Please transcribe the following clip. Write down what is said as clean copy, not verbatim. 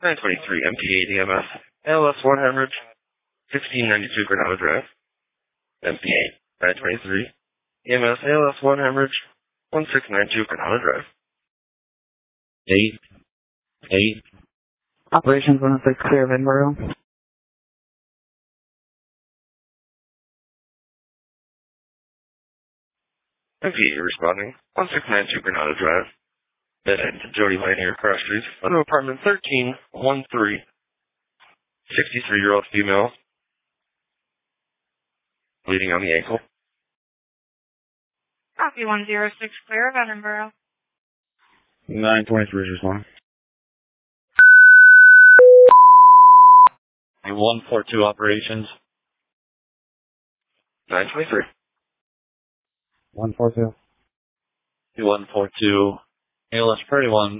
923 MPA EMS, ALS 1 hemorrhage, 1692 Granada Drive. MPA 923 EMS, ALS 1 hemorrhage, 1692 Granada Drive. 8. Operations 106 clear of Edinburgh. MPA responding, 1692 Granada Drive. Dead end to Jody Lanier, Cross Street, under apartment 1313. 63-year-old female, bleeding on the ankle. Copy 106 clear of Edinburgh. 923 is responding. 142 operations. 923. 142. 142. ALS 31